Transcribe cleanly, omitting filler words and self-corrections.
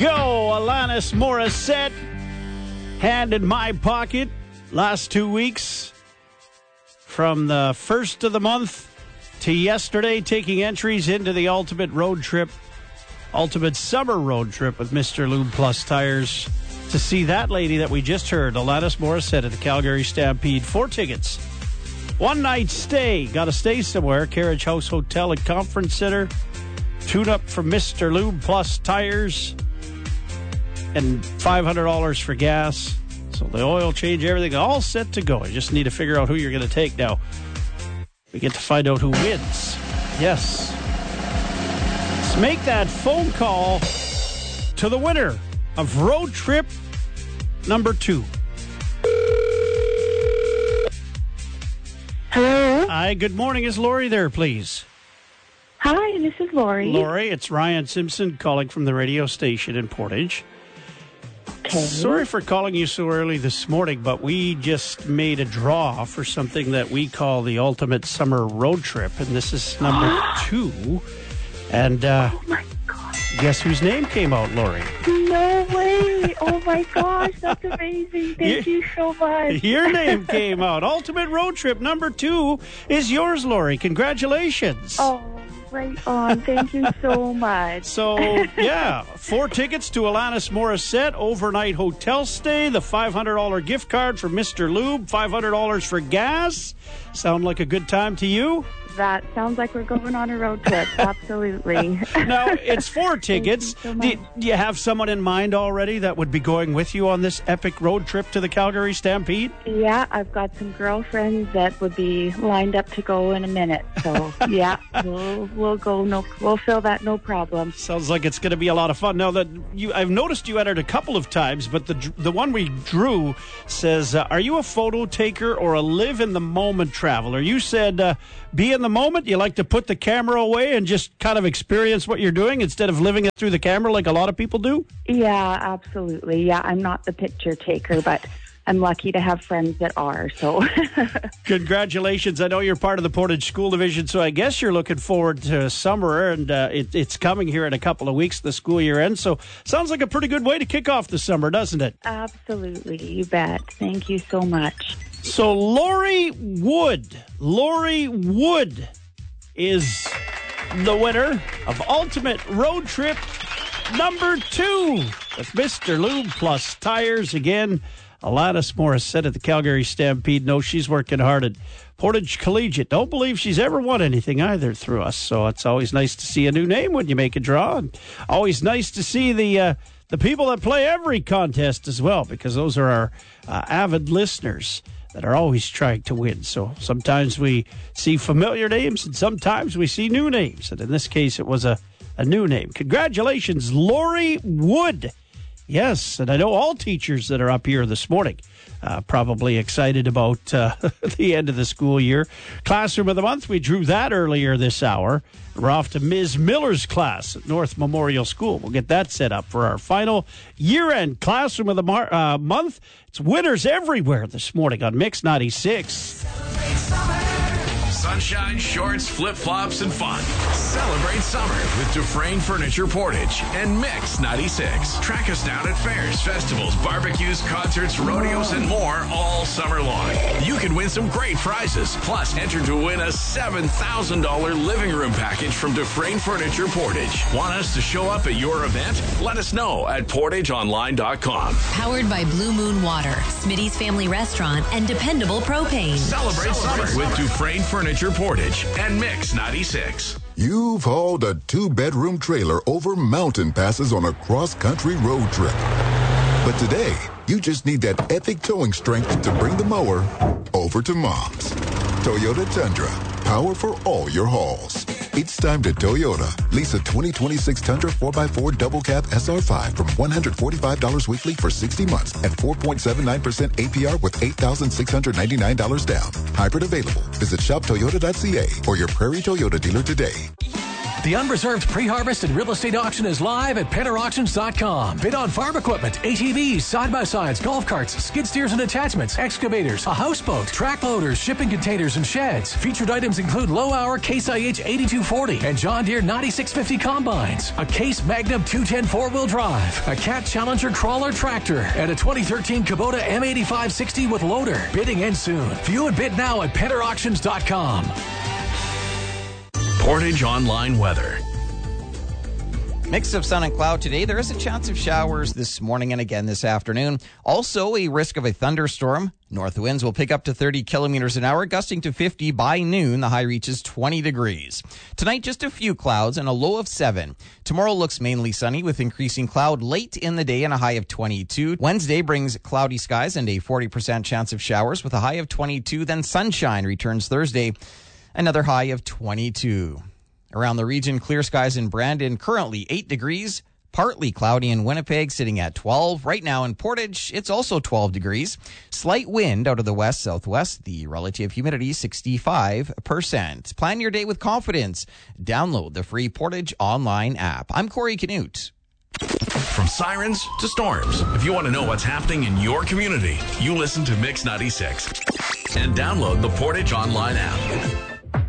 go. Alanis Morissette. Hand in my pocket. Last 2 weeks. From the first of the month to yesterday, taking entries into the ultimate summer road trip with Mr. Lube Plus Tires. To see that lady that we just heard, Alanis Morissette at the Calgary Stampede. 4 tickets. 1 night stay. Got to stay somewhere. Carriage House Hotel and Conference Center. Tune up from Mr. Lube Plus Tires. And $500 for gas. So the oil change, everything all set to go. You just need to figure out who you're going to take now. We get to find out who wins. Yes. Let's make that phone call to the winner of road trip number 2. Hello? Hi, good morning. Is Lori there, please? Hi, this is Lori. Lori, it's Ryan Simpson calling from the radio station in Portage. Okay. Sorry for calling you so early this morning, but we just made a draw for something that we call the Ultimate Summer Road Trip, and this is number 2. And Oh, my gosh. guess whose name came out, Lori? No way. Oh, my gosh. That's amazing. Thank you so much. Your name came out. Ultimate Road Trip number 2 is yours, Lori. Congratulations. Oh, right on. Thank you so much. So, yeah, 4 tickets to Alanis Morissette, overnight hotel stay, the $500 gift card for Mr. Lube, $500 for gas. Sound like a good time to you? That sounds like we're going on a road trip. Absolutely. Now, it's 4 tickets. Thank you so Do you have someone in mind already that would be going with you on this epic road trip to the Calgary Stampede? Yeah, I've got some girlfriends that would be lined up to go in a minute. So, yeah, we'll go. We'll fill that, no problem. Sounds like it's going to be a lot of fun. Now, I've noticed you entered a couple of times, but the one we drew says, are you a photo taker or a live-in-the-moment traveler? You said, be in the moment. You like to put the camera away and just kind of experience what you're doing instead of living it through the camera like a lot of people do? Yeah, absolutely. Yeah, I'm not the picture taker, but I'm lucky to have friends that are, so. Congratulations. I know you're part of the Portage School Division, so I guess you're looking forward to summer, and it's coming here in a couple of weeks, the school year ends, so sounds like a pretty good way to kick off the summer, doesn't it? Absolutely, you bet. Thank you so much. So Lori Wood is the winner of Ultimate Road Trip number 2 with Mr. Lube Plus Tires. Again, Alanis Morissette at the Calgary Stampede. No, she's working hard at Portage Collegiate. Don't believe she's ever won anything either through us. So it's always nice to see a new name when you make a draw. And always nice to see the people that play every contest as well, because those are our avid listeners that are always trying to win. So sometimes we see familiar names and sometimes we see new names. And in this case, it was a new name. Congratulations, Lori Wood. Yes, and I know all teachers that are up here this morning probably excited about the end of the school year. Classroom of the Month, we drew that earlier this hour. We're off to Ms. Miller's class at North Memorial School. We'll get that set up for our final year-end Classroom of the Month. It's winners everywhere this morning on Mix 96. Sunshine, shorts, flip-flops, and fun. Celebrate summer with Dufresne Furniture Portage and Mix 96. Track us down at fairs, festivals, barbecues, concerts, rodeos, and more all summer long. You can win some great prizes. Plus, enter to win a $7,000 living room package from Dufresne Furniture Portage. Want us to show up at your event? Let us know at portageonline.com. Powered by Blue Moon Water, Smitty's Family Restaurant, and Dependable Propane. Celebrate summer with Dufresne Furniture Portage and Mix 96. You've hauled a 2-bedroom trailer over mountain passes on a cross-country road trip. But today, you just need that epic towing strength to bring the mower over to Mom's. Toyota Tundra, power for all your hauls. It's time to Toyota. Lease a 2026 Tundra 4x4 double cab SR5 from $145 weekly for 60 months at 4.79% APR with $8,699 down. Hybrid available. Visit shoptoyota.ca or your Prairie Toyota dealer today. The unreserved pre-harvest and real estate auction is live at PennerAuctions.com. Bid on farm equipment, ATVs, side-by-sides, golf carts, skid steers and attachments, excavators, a houseboat, track loaders, shipping containers, and sheds. Featured items include low-hour Case IH 8240 and John Deere 9650 combines, a Case Magnum 210 four-wheel drive, a Cat Challenger crawler tractor, and a 2013 Kubota M8560 with loader. Bidding ends soon. View and bid now at PennerAuctions.com. Portage Online weather. Mix of sun and cloud today. There is a chance of showers this morning and again this afternoon. Also, a risk of a thunderstorm. North winds will pick up to 30 kilometers an hour, gusting to 50 by noon. The high reaches 20 degrees. Tonight, just a few clouds and a low of 7. Tomorrow looks mainly sunny with increasing cloud late in the day and a high of 22. Wednesday brings cloudy skies and a 40% chance of showers with a high of 22. Then sunshine returns Thursday. Another high of 22. Around the region, clear skies in Brandon, currently 8 degrees. Partly cloudy in Winnipeg, sitting at 12. Right now in Portage, it's also 12 degrees. Slight wind out of the west-southwest. The relative humidity, 65%. Plan your day with confidence. Download the free Portage Online app. I'm Corey Canute. From sirens to storms, if you want to know what's happening in your community, you listen to Mix 96 and download the Portage Online app.